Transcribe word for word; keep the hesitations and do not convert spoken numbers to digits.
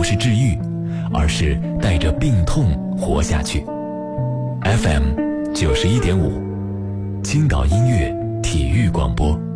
不是治愈，而是带着病痛活下去。F M 九十一点五，青岛音乐体育广播。